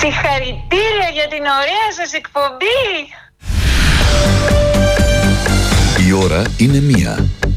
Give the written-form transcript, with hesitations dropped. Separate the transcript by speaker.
Speaker 1: Συγχαρητήρια για την ωραία σας εκπομπή.
Speaker 2: Η ώρα είναι 1.